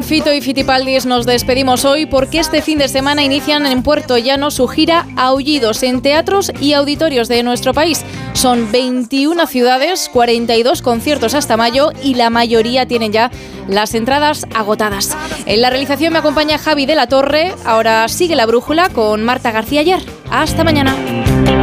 Fito y Fitipaldis nos despedimos hoy porque este fin de semana inician en Puerto Llano su gira Aullidos en teatros y auditorios de nuestro país. Son 21 ciudades, 42 conciertos hasta mayo y la mayoría tienen ya las entradas agotadas. En la realización me acompaña Javi de la Torre. Ahora sigue La Brújula con Marta García Ayer. Hasta mañana.